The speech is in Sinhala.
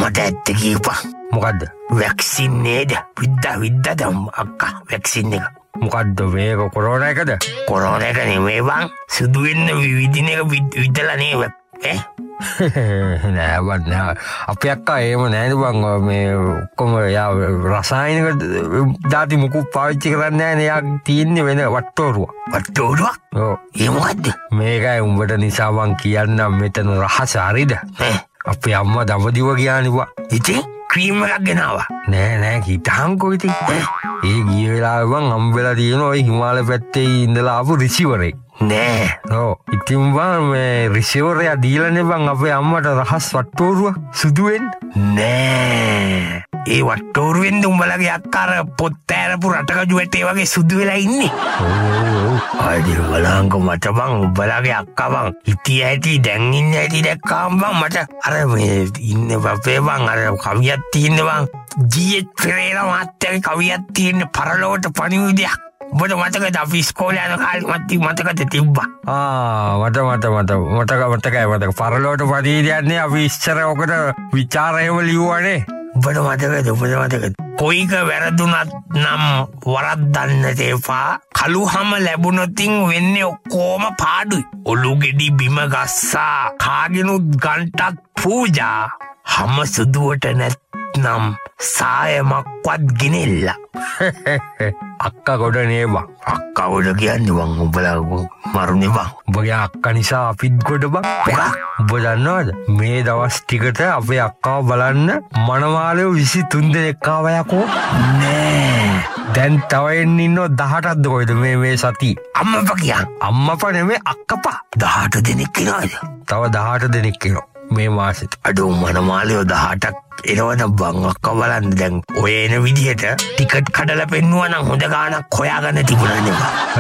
මට ඇත්ත කියපන්. මොකද්ද? වැක්සින් නේද? විද්ද අක්කා වැක්සින් එක. මොකද්ද මේක කොරෝනා එකද? කොරෝනා එක නෙමෙයි බං. සුදු වෙන්න විදින එක විදලා නේ. නෑ බං නෑ. අපේ අක්කා එහෙම නෑනේ බං. මේ ඔක්කොම යා රසායනික දාති මුකුත් පාවිච්චි කරන්නේ නෑනේ. යා තියෙන්නේ වෙන වට්ටෝරුව. වට්ටෝරුව? ඔව්. ඒ මොකද්ද? මේකයි උඹට නිසා බං කියන්නම් මෙතන රහස හරිද? අපේ අම්මා දවදිව ගියානිවා. ඉතින් ක්‍රීම් එකක් ගෙනාවා. නෑ හිතහන්කෝ ඉතින්. ඒ ගිය වෙලාවෙ බං හම්බෙලා තියෙන ඔය හිමාලය පැත්තේ ඉඳලා ආපු රිසීවරේ. නෑ. ඔව්. ඉතින් බං මේ රිසීවරය දීලානේ බං අපේ අම්මට රහස් වට්ටෝරුව සුදු වෙන්න. නෑ. ඒ වට්ටෝරුවෙන් උඹලගේ අක්කාර පොත් ඇරපු රටකජු වැටේ වගේ සුදු වෙලා ඉන්නේ. ඔව්. අයියෝ බලංගෝ මට බං උඹලගේ අක්කා බං හිටිය ඇති දැන් ඉන්නේ ඇති දැක්කාම බං මට අර මේ ඉන්න බපේ බං අර කවියක් තියෙන බං ජී.එච්. පෙරේරා මහත්තයාගේ කවියක් තියෙන පරලොවට පණිවිඩයක්. ඔබට මතකද අපි ඉස්කෝලේ යන කාලේ මතකද තිබ්බා? මතකයි. පරලොවට පණිවිඩයන්නේ අපි ඉස්සර ඔකට විචාරයම ලියුවානේ. ඔබට මතකද? කොයික වැරදුනත් නම් වරද්දන්න තේපා. කළුහම ලැබුණොතින් වෙන්නේ ඔක්කොම පාඩුයි. ඔලු ගෙඩි බිම ගස්සා කාගෙනුත් ගන්ටත් පූජා. හම සුදුවට නැත්නම් සායමක්වත් ගෙනෙල්ලා. අක්කා ගොඩ නේ බං. අක්කා ගොඩ කියන්නේ බං උඹලා මරුනේ බං. උඹගේ අක්කා නිසා අපිත් ගොඩ බං. උඹ දන්නවද මේ දවස් ටිකට අපේ අක්කාව බලන්න මනමාලයෝ 23 දෙනෙක් ආවා යකෝ. නෑ. දැන් තව එන්න ඉන්නෝ 18ක්ද කොයිද මේ සති. අම්මපා කියන්. අම්මපා නෙමෙයි අක්කපා. 18 දෙනෙක් එනවද? තව 18 දෙනෙක් එනවා මේ මාසෙට. අඩෝ මනමාලයෝ 18ක් එනවද බං අක්කා බලන්න. දැන් ඔය එන විදිහට ටිකට් කඩලා පෙන්නුවා නම් හොඳ ගාණක් හොයාගන්න තිබුණා නේ.